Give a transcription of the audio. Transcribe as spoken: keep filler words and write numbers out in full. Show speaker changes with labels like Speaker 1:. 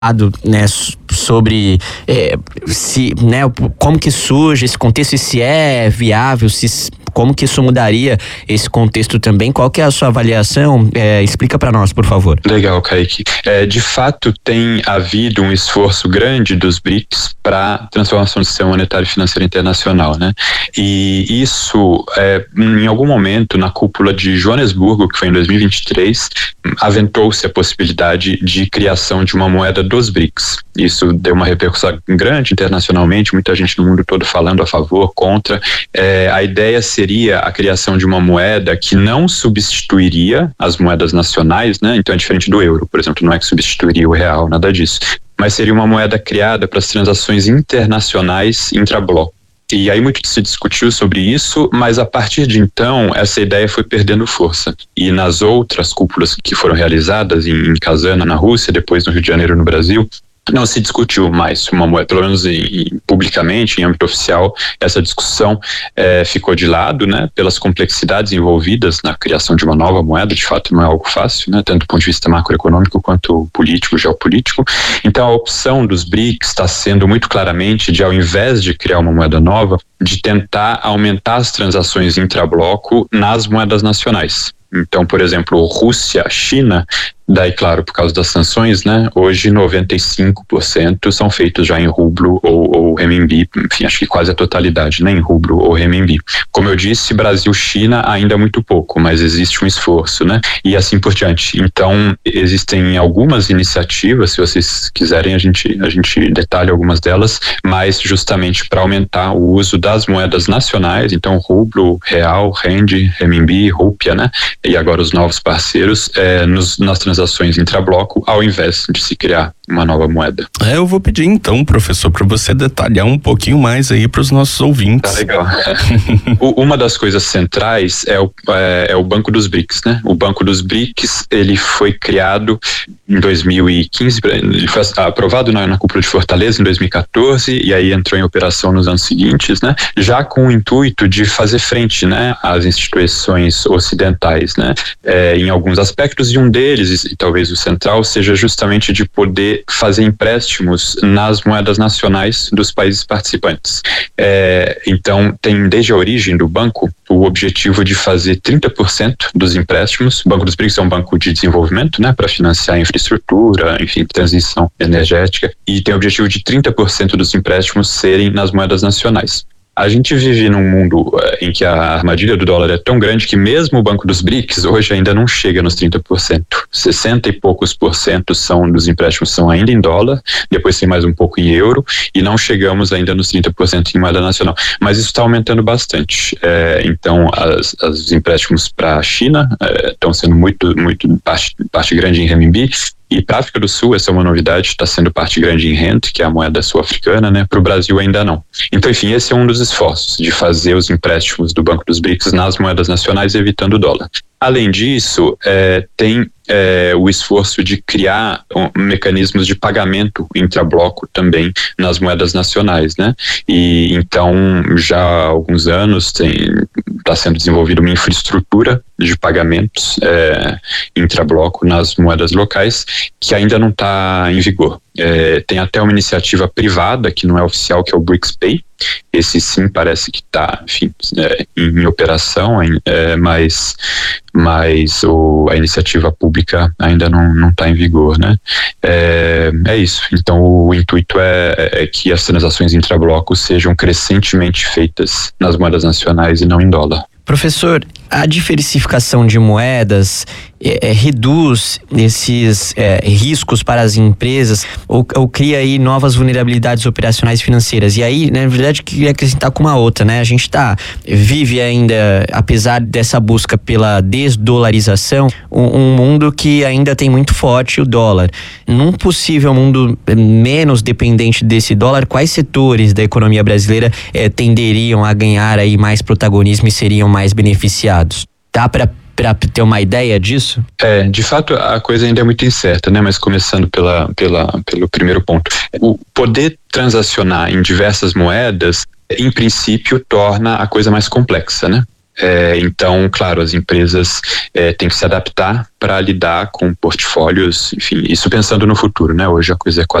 Speaker 1: né, sobre é, se, né, como que surge esse contexto e se é viável, se, como que isso mudaria esse contexto também. Qual que é a sua avaliação? É, explica para nós, por favor.
Speaker 2: Legal, Kaique. É, de fato, tem havido um esforço grande dos B R I C S para a transformação do sistema monetário e financeiro internacional, né? E isso, é, em algum momento, na cúpula de Joanesburgo, que foi em dois mil e vinte e três, aventou-se a possibilidade de criação de uma moeda dos B R I C S. Isso deu uma repercussão grande internacionalmente, muita gente no mundo todo falando a favor, contra. É, a ideia seria a criação de uma moeda que não substituiria as moedas nacionais, né? Então é diferente do euro, por exemplo, não é que substituiria o real, nada disso. Mas seria uma moeda criada para as transações internacionais intrabloco. E aí muito se discutiu sobre isso, mas a partir de então essa ideia foi perdendo força. E nas outras cúpulas que foram realizadas em, em Kazan, na Rússia, depois no Rio de Janeiro, no Brasil, não se discutiu mais uma moeda, pelo menos em, em, publicamente, em âmbito oficial, essa discussão é, ficou de lado, né, pelas complexidades envolvidas na criação de uma nova moeda. De fato não é algo fácil, né, tanto do ponto de vista macroeconômico quanto político, geopolítico. Então a opção dos B R I C S está sendo muito claramente de, ao invés de criar uma moeda nova, de tentar aumentar as transações intrabloco nas moedas nacionais. Então, por exemplo, Rússia, China, daí, claro, por causa das sanções, né? Hoje noventa e cinco por cento são feitos já em rublo ou, ou renminbi, enfim, acho que quase a totalidade, né? Em rublo ou renminbi. Como eu disse, Brasil, China ainda muito pouco, mas existe um esforço, né? E assim por diante. Então, existem algumas iniciativas, se vocês quiserem, a gente, a gente detalha algumas delas, mas justamente para aumentar o uso das moedas nacionais, então rublo, real, rende, renminbi, rúpia, né? E agora os novos parceiros é, nos, nas transações intrabloco, ao invés de se criar uma nova moeda.
Speaker 3: É, eu vou pedir então, professor, para você detalhar um pouquinho mais aí para os nossos ouvintes.
Speaker 2: Tá legal. o, uma das coisas centrais é o, é, é o Banco dos B R I C S, né? O Banco dos B R I C S, ele foi criado em dois mil e quinze, ele foi aprovado na, na cúpula de Fortaleza em dois mil e quatorze e aí entrou em operação nos anos seguintes, né? Já com o intuito de fazer frente, né, às instituições ocidentais, né? É, em alguns aspectos, e um deles, e talvez o central, seja justamente de poder fazer empréstimos nas moedas nacionais dos países participantes. É, então, tem desde a origem do banco o objetivo de fazer trinta por cento dos empréstimos. O Banco dos B R I C S é um banco de desenvolvimento, né, para financiar infraestrutura, enfim, transição energética, e tem o objetivo de trinta por cento dos empréstimos serem nas moedas nacionais. A gente vive num mundo uh, em que a armadilha do dólar é tão grande que mesmo o Banco dos B R I C S hoje ainda não chega nos trinta por cento. sessenta e poucos por cento são dos empréstimos são ainda em dólar, depois tem mais um pouco em euro, e não chegamos ainda nos trinta por cento em moeda nacional. Mas isso está aumentando bastante. É, então, as, as, os empréstimos para a China estão é, sendo muito, muito parte, parte grande em renminbi. E para a África do Sul, essa é uma novidade, está sendo parte grande em rand, que é a moeda sul-africana, né? Para o Brasil ainda não. Então, enfim, esse é um dos esforços de fazer os empréstimos do Banco dos B R I C S nas moedas nacionais, evitando o dólar. Além disso, é, tem é, o esforço de criar um, mecanismos de pagamento intrabloco também nas moedas nacionais, né? E então, já há alguns anos está sendo desenvolvida uma infraestrutura de pagamentos é, intrabloco nas moedas locais que ainda não está em vigor. É, tem até uma iniciativa privada que não é oficial, que é o B R I C S Pay. Esse sim parece que está, enfim, é, em operação, é, mas, mas o, a iniciativa pública ainda não está em vigor, né? É, é isso. Então o intuito é, é que as transações intrabloco sejam crescentemente feitas nas moedas nacionais e não em dólar.
Speaker 1: Professor, a diversificação de moedas é, é, reduz esses é, riscos para as empresas ou, ou cria aí novas vulnerabilidades operacionais e financeiras? E aí, na verdade, eu queria acrescentar com uma outra, né? A gente tá, vive ainda, apesar dessa busca pela desdolarização, um, um mundo que ainda tem muito forte o dólar. Num possível mundo menos dependente desse dólar, quais setores da economia brasileira é, tenderiam a ganhar aí mais protagonismo e seriam mais beneficiados? Dá para para ter uma ideia disso?
Speaker 2: É, de fato a coisa ainda é muito incerta, né? Mas começando pela, pela, pelo primeiro ponto, o poder transacionar em diversas moedas, em princípio, torna a coisa mais complexa, né? É, então, claro, as empresas é, têm que se adaptar para lidar com portfólios, enfim, isso pensando no futuro, né? Hoje a coisa é quase